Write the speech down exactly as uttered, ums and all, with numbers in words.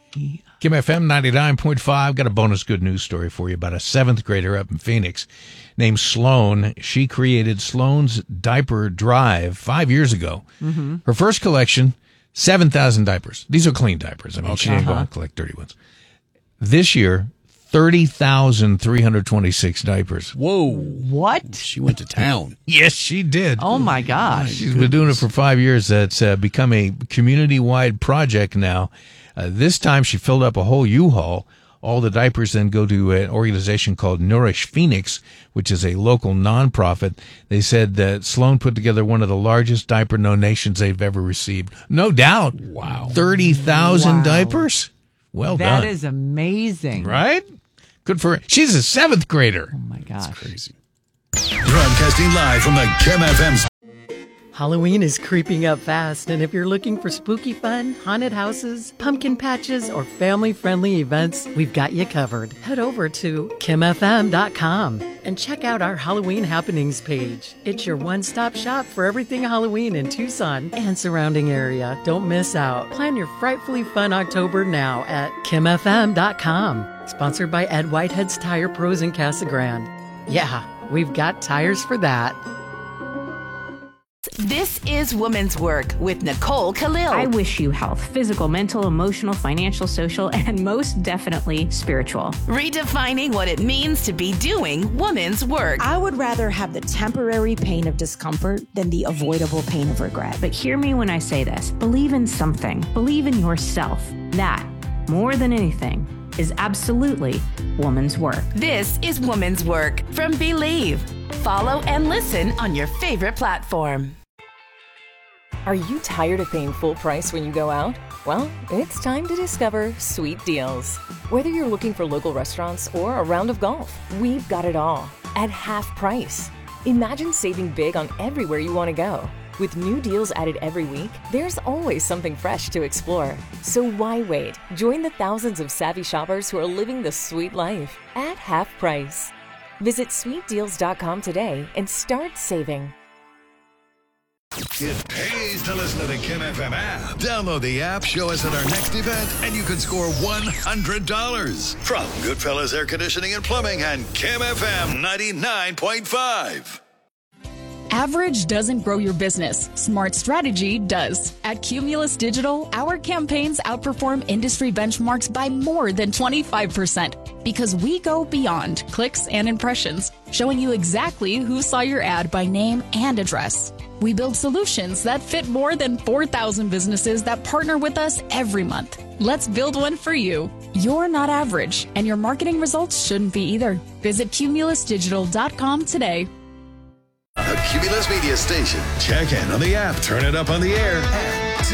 Kim F M ninety-nine point five. Got a bonus good news story for you about a seventh grader up in Phoenix named Sloan. She created Sloan's Diaper Drive five years ago. Mm-hmm. Her first collection, seven thousand diapers. These are clean diapers. I mean, okay. She didn't uh-huh. go and collect dirty ones. This year, thirty thousand three hundred twenty-six diapers. Whoa. What? She went to town. Yes, she did. Oh, my gosh. She's been doing it for five years. That's uh, become a community-wide project now. Uh, this time she filled up a whole U-Haul. All the diapers then go to an organization called Nourish Phoenix, which is a local nonprofit. They said that Sloan put together one of the largest diaper donations they've ever received. No doubt. Wow. thirty thousand wow. diapers. Well that done. That is amazing. Right? Good for her. She's a seventh grader. Oh, my gosh. That's crazy. Broadcasting live from the Kim F M. Halloween is creeping up fast, and if you're looking for spooky fun, haunted houses, pumpkin patches, or family-friendly events, we've got you covered. Head over to kim f m dot com and check out our Halloween happenings page. It's your one-stop shop for everything Halloween in Tucson and surrounding area. Don't miss out. Plan your frightfully fun October now at kim f m dot com. Sponsored by Ed Whitehead's Tire Pros in Casa Grande. Yeah, we've got tires for that. This is Woman's Work with Nicole Khalil. I wish you health, physical, mental, emotional, financial, social, and most definitely spiritual. Redefining what it means to be doing woman's work. I would rather have the temporary pain of discomfort than the avoidable pain of regret. But hear me when I say this. Believe in something. Believe in yourself. That, more than anything, is absolutely woman's work. This is Woman's Work from Believe. Follow and listen on your favorite platform. Are you tired of paying full price when you go out? Well, it's time to discover Sweet Deals. Whether you're looking for local restaurants or a round of golf, we've got it all at half price. Imagine saving big on everywhere you want to go. With new deals added every week, there's always something fresh to explore. So why wait? Join the thousands of savvy shoppers who are living the sweet life at half price. Visit sweet deals dot com today and start saving. It pays to listen to the Kim F M app. Download the app, show us at our next event, and you can score one hundred dollars. From Goodfellas Air Conditioning and Plumbing and Kim F M ninety-nine point five. Average doesn't grow your business. Smart strategy does. At Cumulus Digital, our campaigns outperform industry benchmarks by more than twenty-five percent because we go beyond clicks and impressions, showing you exactly who saw your ad by name and address. We build solutions that fit more than four thousand businesses that partner with us every month. Let's build one for you. You're not average, and your marketing results shouldn't be either. Visit cumulus digital dot com today. A Cumulus Media Station. Check in on the app, turn it up on the air, and